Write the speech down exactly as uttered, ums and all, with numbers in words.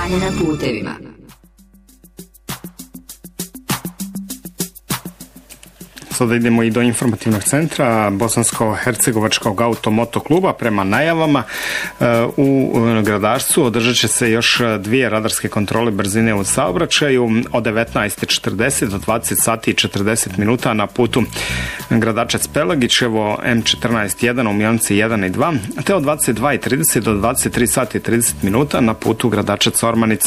stanje na putevima. Sada idemo i do informativnog centra Bosansko-hercegovačkog automoto kluba. Prema najavama u Gradarcu održat će se još dvije radarske kontrole brzine u saobraćaju od devetnaest četrdeset do dvadeset sati i četrdeset minuta na putu Gradačac-Pelagićevo M četrnaest jedan u Mionici jedan i dva, te od dvadeset dva i trideset do dvadeset tri sati i trideset minuta na putu Gradačac-Ormanica.